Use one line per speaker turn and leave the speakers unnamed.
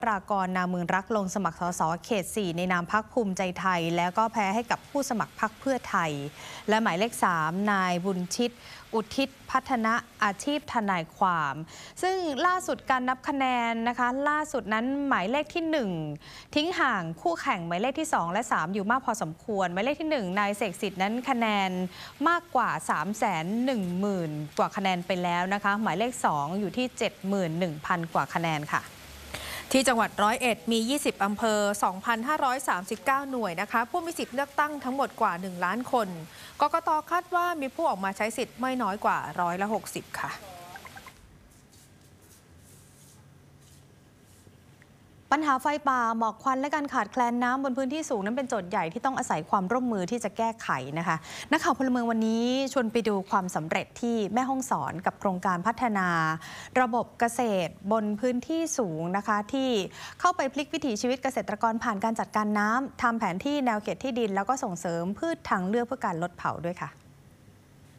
ปรากรนาเมืองรักลงสมัครสสเขต 4 ในนามพรรคภูมิใจไทยแล้วก็แพ้ให้กับผู้สมัครพรรคเพื่อไทยและหมายเลข 3 นายบุญชิตอุทิศพัฒนะอาชีพทนายความ ซึ่งล่าสุดการนับคะแนนนะคะล่าสุดนั้นหมายเลขที่ 1 ทิ้งห่างคู่แข่งหมายเลขที่ 2 และ 3 อยู่มากพอสมควรหมายเลขที่ 1 นายเสกสิทธิ์นั้นคะแนนมากกว่า 310,000 กว่าคะแนนไปแล้วนะคะหมายเลข 2 อยู่ที่ 71,000 กว่าคะแนนค่ะ
ที่จังหวัด101 มี 20 อำเภอ 2,539 หน่วยนะคะผู้มีสิทธิ์เลือกตั้งทั้งหมดกว่า 1 ล้านคนกกต.คาดว่ามีผู้ออกมาใช้สิทธิ์ไม่น้อยกว่า60%ค่ะ
ปัญหาไฟป่าหมอกควันและการขาดแคลนน้ำบนพื้นที่สูงนั้นเป็นโจทย์ใหญ่ที่ต้องอาศัยความร่วมมือที่จะแก้ไขนะคะนักข่าวพลเมืองวันนี้ชวนไปดูความสำเร็จที่แม่ฮ่องสอนกับโครงการพัฒนาระบบเกษตรบนพื้นที่สูงนะคะที่เข้าไปพลิกวิถีชีวิตเกษตรกรผ่านการจัดการน้ำทำแผนที่แนวเขตที่ดินแล้วก็ส่งเสริมพืชทางเลือกเพื่อการลดเผาด้วยค่ะ